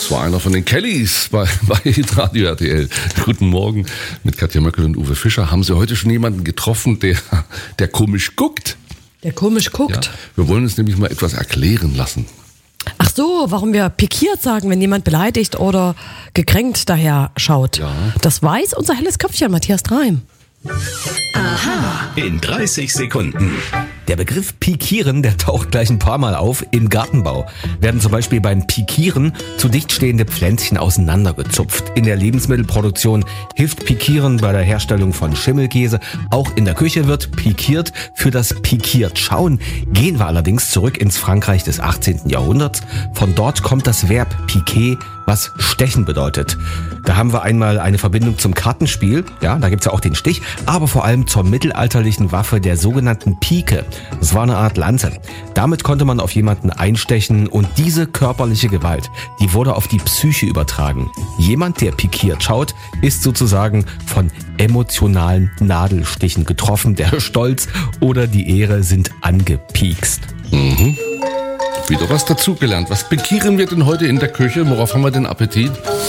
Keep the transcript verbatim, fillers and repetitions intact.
Das war einer von den Kellys bei, bei Radio R T L. Guten Morgen mit Katja Möckel und Uwe Fischer. Haben Sie heute schon jemanden getroffen, der, der komisch guckt? Der komisch guckt? Ja, wir wollen uns nämlich mal etwas erklären lassen. Ach so, warum wir pikiert sagen, wenn jemand beleidigt oder gekränkt daher schaut. Ja. Das weiß unser helles Köpfchen, Matthias Dreim. Aha. In dreißig Sekunden. Der Begriff Pikieren, der taucht gleich ein paar Mal auf im Gartenbau. Werden zum Beispiel beim Pikieren zu dicht stehende Pflänzchen auseinandergezupft. In der Lebensmittelproduktion hilft Pikieren bei der Herstellung von Schimmelkäse. Auch in der Küche wird pikiert. Für das pikiert schauen gehen wir allerdings zurück ins Frankreich des achtzehnten Jahrhunderts. Von dort kommt das Verb piquer, was stechen bedeutet. Da haben wir einmal eine Verbindung zum Kartenspiel, ja, da gibt's ja auch den Stich, aber vor allem zur mittelalterlichen Waffe der sogenannten Pike. Das war eine Art Lanze. Damit konnte man auf jemanden einstechen und diese körperliche Gewalt, die wurde auf die Psyche übertragen. Jemand, der pikiert schaut, ist sozusagen von emotionalen Nadelstichen getroffen. Der Stolz oder die Ehre sind angepiekst. Mhm. Wieder was dazugelernt. Was pikieren wir denn heute in der Küche? Worauf haben wir den Appetit?